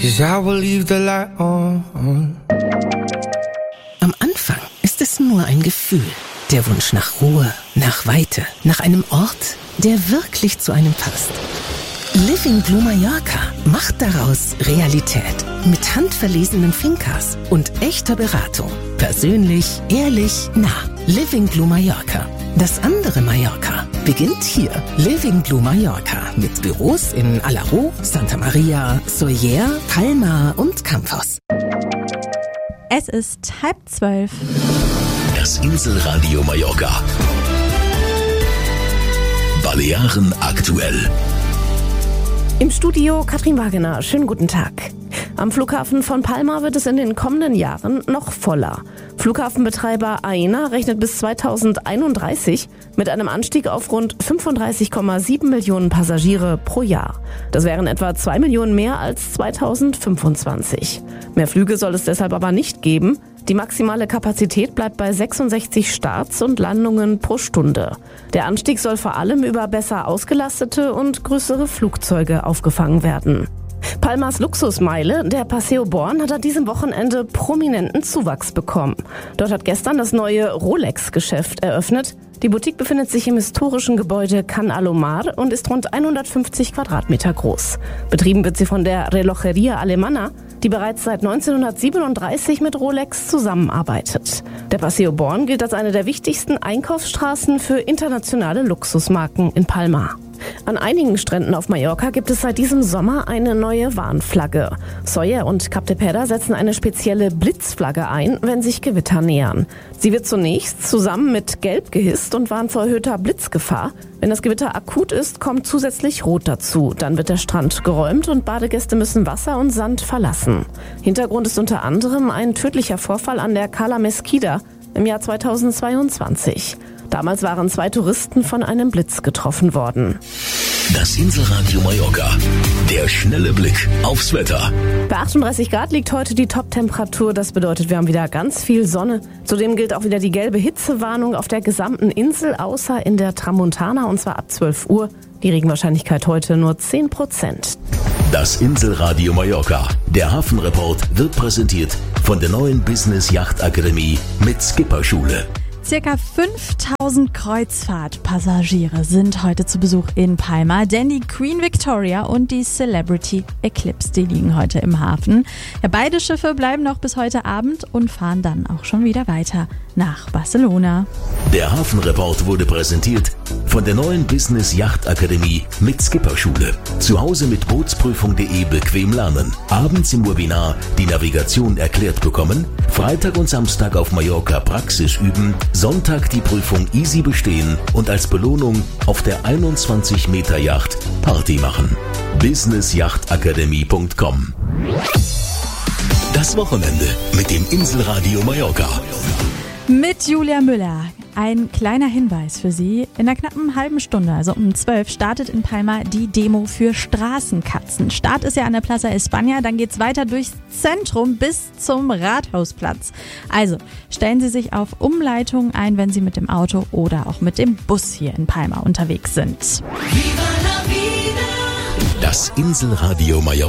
'cause I will leave the light on. Am Anfang ist es nur ein Gefühl. Der Wunsch nach Ruhe, nach Weite, nach einem Ort, der wirklich zu einem passt. Living Blue Mallorca macht daraus Realität. Mit handverlesenen Fincas und echter Beratung. Persönlich, ehrlich, nah. Living Blue Mallorca. Das andere Mallorca beginnt hier. Living Blue Mallorca mit Büros in Alaró, Santa Maria, Sóller, Palma und Campos. Es ist 11:30. Das Inselradio Mallorca. Balearen aktuell. Im Studio Katrin Wagener. Schönen guten Tag. Am Flughafen von Palma wird es in den kommenden Jahren noch voller. Flughafenbetreiber Aena rechnet bis 2031 mit einem Anstieg auf rund 35,7 Millionen Passagiere pro Jahr. Das wären etwa 2 Millionen mehr als 2025. Mehr Flüge soll es deshalb aber nicht geben. Die maximale Kapazität bleibt bei 66 Starts und Landungen pro Stunde. Der Anstieg soll vor allem über besser ausgelastete und größere Flugzeuge aufgefangen werden. Palmas Luxusmeile, der Paseo Born, hat an diesem Wochenende prominenten Zuwachs bekommen. Dort hat gestern das neue Rolex-Geschäft eröffnet. Die Boutique befindet sich im historischen Gebäude Can Alomar und ist rund 150 Quadratmeter groß. Betrieben wird sie von der Relojería Alemana, die bereits seit 1937 mit Rolex zusammenarbeitet. Der Paseo Born gilt als eine der wichtigsten Einkaufsstraßen für internationale Luxusmarken in Palma. An einigen Stränden auf Mallorca gibt es seit diesem Sommer eine neue Warnflagge. Sóller und Cap de Pera setzen eine spezielle Blitzflagge ein, wenn sich Gewitter nähern. Sie wird zunächst zusammen mit Gelb gehisst und warnt vor erhöhter Blitzgefahr. Wenn das Gewitter akut ist, kommt zusätzlich Rot dazu. Dann wird der Strand geräumt und Badegäste müssen Wasser und Sand verlassen. Hintergrund ist unter anderem ein tödlicher Vorfall an der Cala Mesquida im Jahr 2022. Damals waren 2 Touristen von einem Blitz getroffen worden. Das Inselradio Mallorca. Der schnelle Blick aufs Wetter. Bei 38 Grad liegt heute die Top-Temperatur. Das bedeutet, wir haben wieder ganz viel Sonne. Zudem gilt auch wieder die gelbe Hitzewarnung auf der gesamten Insel, außer in der Tramontana, und zwar ab 12 Uhr. Die Regenwahrscheinlichkeit heute nur 10%. Das Inselradio Mallorca. Der Hafenreport wird präsentiert von der neuen Business Yacht Akademie mit Skipperschule. Circa 5000 Kreuzfahrtpassagiere sind heute zu Besuch in Palma, denn die Queen Victoria und die Celebrity Eclipse, die liegen heute im Hafen. Ja, beide Schiffe bleiben noch bis heute Abend und fahren dann auch schon wieder weiter nach Barcelona. Der Hafenreport wurde präsentiert von der neuen Business Yacht Akademie mit Skipperschule. Zu Hause mit Bootsprüfung.de bequem lernen. Abends im Webinar die Navigation erklärt bekommen. Freitag und Samstag auf Mallorca Praxis üben. Sonntag die Prüfung easy bestehen und als Belohnung auf der 21 Meter Yacht Party machen. businessjachtakademie.com. Das Wochenende mit dem Inselradio Mallorca. Mit Julia Müller. Ein kleiner Hinweis für Sie. In einer knappen halben Stunde, also um 12, startet in Palma die Demo für Straßenkatzen. Start ist ja an der Plaza España, dann geht's weiter durchs Zentrum bis zum Rathausplatz. Also stellen Sie sich auf Umleitungen ein, wenn Sie mit dem Auto oder auch mit dem Bus hier in Palma unterwegs sind. Das Inselradio Mallorca.